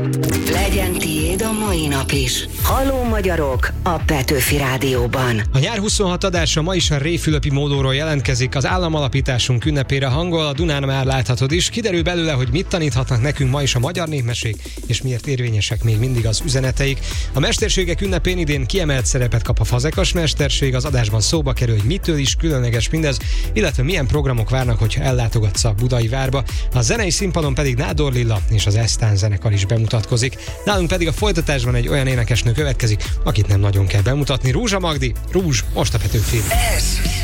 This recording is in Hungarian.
Legyen tiéd a mai nap is. Halló magyarok a Petőfi Rádióban. A nyár 26 adása ma is a Réfülöpi Módóról jelentkezik. Az államalapításunk ünnepére hangol, a Dunán már láthatod is. Kiderül belőle, hogy mit taníthatnak nekünk ma is a magyar népmesék, és miért érvényesek még mindig az üzeneteik. A mesterségek ünnepén idén kiemelt szerepet kap a fazekas mesterség. Az adásban szóba kerül, hogy mitől is különleges mindez, illetve milyen programok várnak, hogyha ellátogatsz a Budai Várba. A zenei színpadon pedig Nádor Lilla és az Esztán zenekar is bemutatkozik. Nálunk pedig a folytatásban egy olyan énekesnő következik, akit nem nagyon kell bemutatni, Rózsa Magdi. Rózs, most a Petőfi.